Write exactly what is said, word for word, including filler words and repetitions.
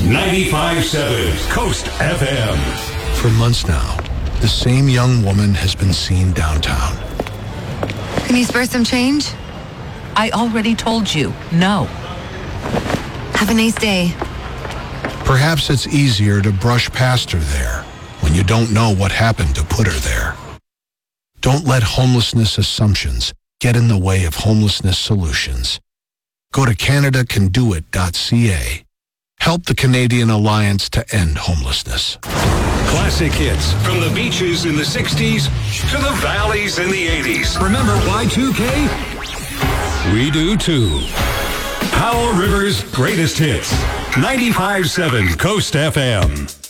ninety-five point seven Coast F M. For months now, the same young woman has been seen downtown. Can you spare some change? I already told you, no. Have a nice day. Perhaps it's easier to brush past her there when you don't know what happened to put her there. Don't let homelessness assumptions get in the way of homelessness solutions. Go to canada can do it dot c a. Help the Canadian Alliance to End Homelessness. Classic hits from the beaches in the sixties to the valleys in the eighties. Remember Y two K? We do too. Powell River's greatest hits. ninety-five point seven Coast F M.